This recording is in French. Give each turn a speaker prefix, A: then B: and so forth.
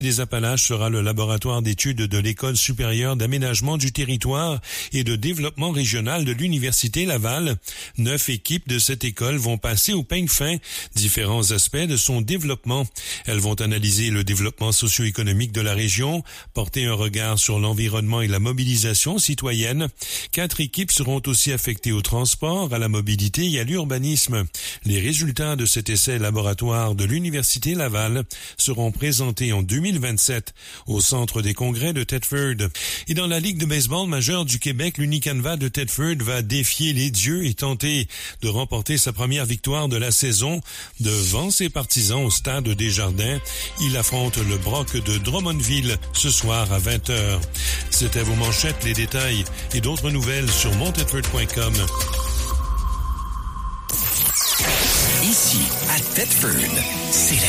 A: des Appalaches sera le laboratoire d'études de l'École supérieure d'aménagement du territoire et de développement régional de l'Université Laval. 9 équipes de cette école vont passer au peigne fin différents aspects de son développement. Elles vont analyser le développement socio-économique de la région, porter un regard sur l'environnement et la mobilisation citoyenne. 4 équipes seront aussi affectées au transport, à la mobilité et à l'urbanisme. Les résultats de cet essai laboratoire de l'Université Laval seront présentés en 2027 au Centre des congrès de Thetford. Et dans la Ligue de baseball majeure du Québec, l'Unicanva de Thetford va défier les dieux et tenter de remporter sa première victoire de la saison. Devant ses partisans au stade Desjardins, il affronte le Brock de Drummondville ce soir à 20h. C'était vos manchettes, les détails et d'autres nouvelles sur montedford.com.
B: Ici, à Thetford, c'est la